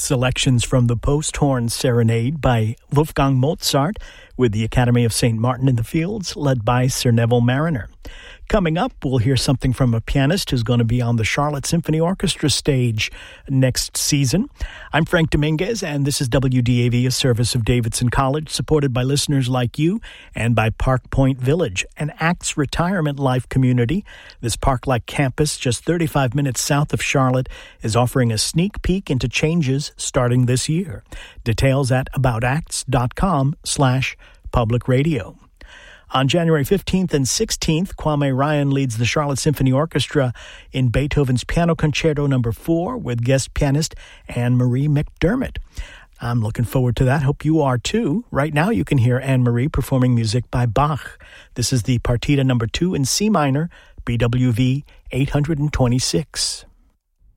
Selections from the Posthorn Serenade by Wolfgang Mozart with the Academy of St. Martin in the Fields, led by Sir Neville Marriner. Coming up, we'll hear something from a pianist who's going to be on the Charlotte Symphony Orchestra stage next season. I'm Frank Dominguez, and this is WDAV, a service of Davidson College, supported by listeners like you and by Park Point Village, an ACTS retirement life community. This park-like campus, just 35 minutes south of Charlotte, is offering a sneak peek into changes starting this year. Details at aboutacts.com/public radio. On January 15th and 16th, Kwame Ryan leads the Charlotte Symphony Orchestra in Beethoven's Piano Concerto No. 4 with guest pianist Anne-Marie McDermott. I'm looking forward to that. Hope you are too. Right now you can hear Anne-Marie performing music by Bach. This is the Partita No. 2 in C minor, BWV 826.